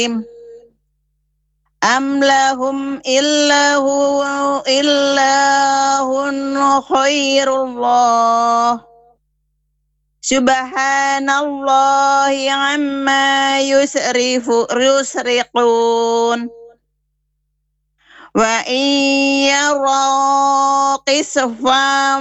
أم لهم إله خير الله Subhanallah amma yusriqun wa in yara qisfam